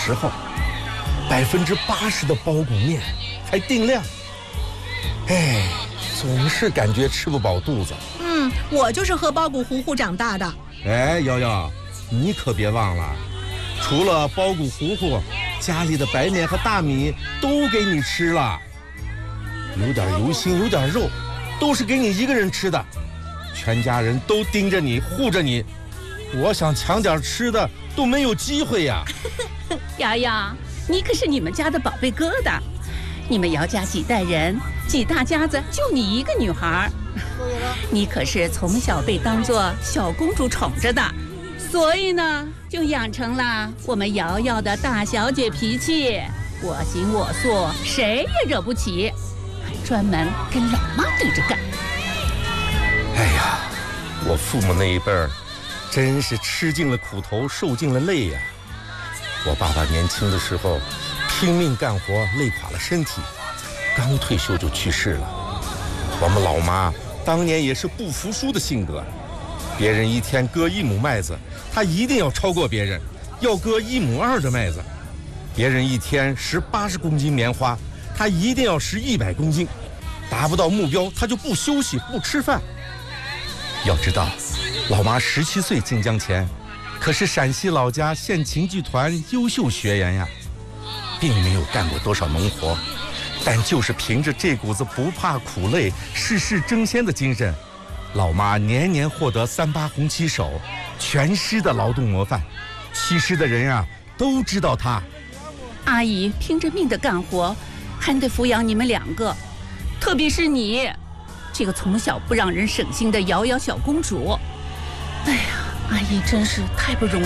时候，80%的苞谷面还定量。哎，总是感觉吃不饱肚子。 我就是喝苞谷糊糊长大的。 哎，瑶瑶，你可别忘了，除了苞谷糊糊，家里的白面和大米都给你吃了，有点油心，有点肉，都是给你一个人吃的。全家人都盯着你，护着你，我想抢点吃的都没有机会呀。 瑶瑶，你可是你们家的宝贝疙瘩，你们姚家几代人，几大家子就你一个女孩，你可是从小被当作小公主宠着的，所以呢，就养成了我们瑶瑶的大小姐脾气，我行我素，谁也惹不起，还专门跟老妈对着干。 哎呀，我父母那一辈儿，真是吃尽了苦头，受尽了累呀。我爸爸年轻的时候拼命干活，累垮了身体，刚退休就去世了。我们老妈当年也是不服输的性格，别人一天割1亩麦子，她一定要超过别人，要割1.2亩的麦子。别人一天拾80公斤棉花，她一定要拾100公斤，达不到目标，她就不休息不吃饭。要知道，老妈17岁进江前，可是陕西老家县琴剧团优秀学员呀，并没有干过多少农活，但就是凭着这股子不怕苦累、事事争先的精神，老妈年年获得38红旗手，全师的劳动模范。7师的人啊，都知道她。 阿姨拼着命的干活，还得抚养你们2个，特别是你，这个从小不让人省心的瑶瑶小公主。哎呀，阿姨真是太不容易。